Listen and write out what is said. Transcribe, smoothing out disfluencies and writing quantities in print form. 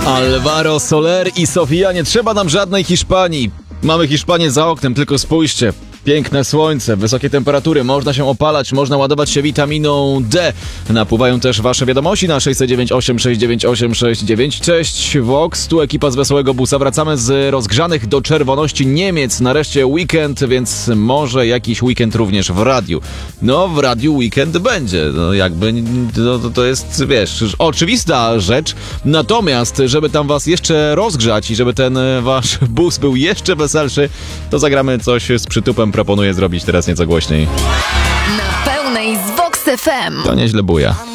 Alvaro Soler i Sofia, nie trzeba nam żadnej Hiszpanii. Mamy Hiszpanię za oknem, tylko spójrzcie. Piękne słońce, wysokie temperatury, można się opalać, można ładować się witaminą D. Napływają też wasze wiadomości na 609 869 869. Cześć Vox, tu ekipa z Wesołego Busa. Wracamy z rozgrzanych do czerwoności Niemiec. Nareszcie weekend, więc może jakiś weekend również w radiu. No, w radiu weekend będzie. No, jakby to jest, wiesz, oczywista rzecz. Natomiast, żeby tam was jeszcze rozgrzać i żeby ten wasz bus był jeszcze weselszy, to zagramy coś z przytupem. Proponuję zrobić teraz nieco głośniej. Na pełnej z Vox FM. To nieźle buja.